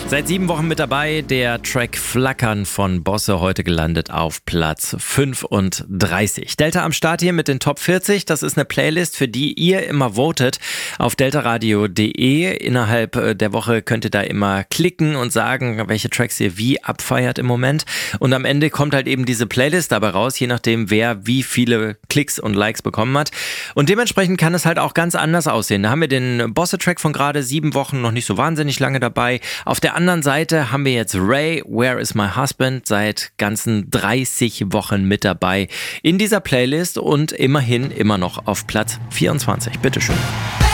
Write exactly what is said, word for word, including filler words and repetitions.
Seit sieben Wochen mit dabei, der Track Flackern von Bosse, heute gelandet auf Platz fünfunddreißig. Delta am Start hier mit den Top vierzig, das ist eine Playlist, für die ihr immer votet auf deltaradio punkt de. Innerhalb der Woche könnt ihr da immer klicken und sagen, welche Tracks ihr wie abfeiert im Moment. Und am Ende kommt halt eben diese Playlist dabei raus, je nachdem wer wie viele Klicks und Likes bekommen hat. Und dementsprechend kann es halt auch ganz anders aussehen. Da haben wir den Bosse-Track von gerade sieben Wochen, noch nicht so wahnsinnig lange dabei. Auf der anderen Seite haben wir jetzt Ray, Where is my husband, seit ganzen dreißig Wochen mit dabei in dieser Playlist und immerhin immer noch auf Platz vierundzwanzig. Bitteschön.